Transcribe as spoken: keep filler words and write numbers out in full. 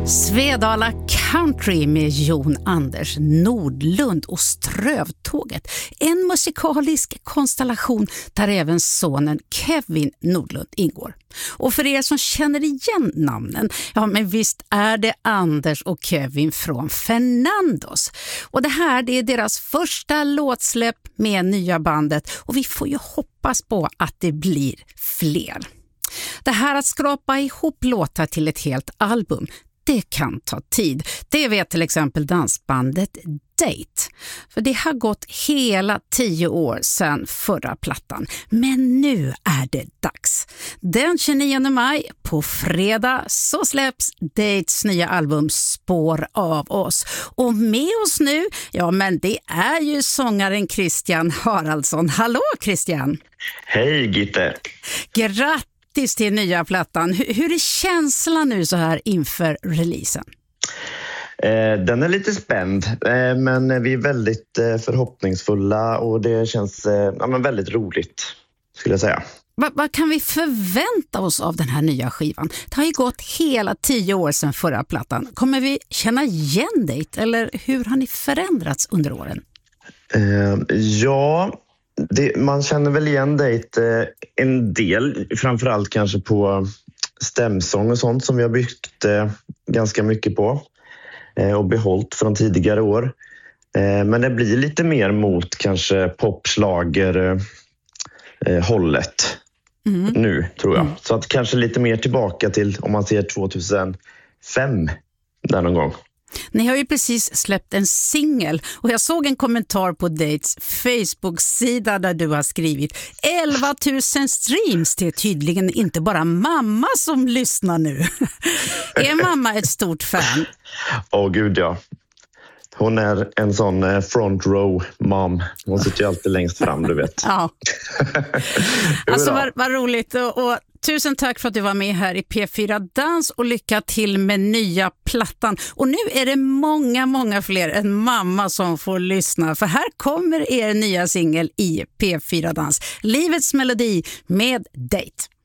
Svedala Country med Jon Anders Nordlund och Strövtåget. En musikalisk konstellation där även sonen Kevin Nordlund ingår. Och för er som känner igen namnen, ja men visst är det Anders och Kevin från Fernandos. Och det här det är deras första låtsläpp med nya bandet och vi får ju hoppas på att det blir fler. Det här att skrapa ihop låtar till ett helt album, det kan ta tid. Det vet till exempel dansbandet Date. För det har gått hela tio år sedan förra plattan. Men nu är det dags. Den tjugonionde maj på fredag så släpps Dates nya album Spår av oss. Och med oss nu, ja men det är ju sångaren Christian Haraldsson. Hallå Christian! Hej Gitte! Grattis till nya plattan. Hur, hur är känslan nu så här inför releasen? Eh, den är lite spänd, eh, men vi är väldigt eh, förhoppningsfulla och det känns eh, ja, men väldigt roligt skulle jag säga. Va, vad kan vi förvänta oss av den här nya skivan? Det har ju gått hela tio år sedan förra plattan. Kommer vi känna igen dig eller hur har ni förändrats under åren? Eh, ja... Det, man känner väl igen det eh, en del, framförallt kanske på stämsång och sånt som vi har byggt eh, ganska mycket på eh, och behållit från tidigare år. Eh, men det blir lite mer mot kanske popslager eh, hållet mm. nu tror jag. Mm. Så att kanske lite mer tillbaka till om man ser tjugohundrafem där någon gång. Ni har ju precis släppt en singel och jag såg en kommentar på Dates Facebook-sida där du har skrivit elva tusen streams. Det är tydligen inte bara mamma som lyssnar nu. Är mamma ett stort fan? Åh oh, gud ja. Hon är en sån front row mom. Hon sitter ju alltid längst fram, du vet. Ja. Alltså vad, vad roligt och, och tusen tack för att du var med här i P fyra Dans och lycka till med nya plattan. Och nu är det många, många fler än mamma som får lyssna. För här kommer er nya singel i P fyra Dans. Livets melodi med Date.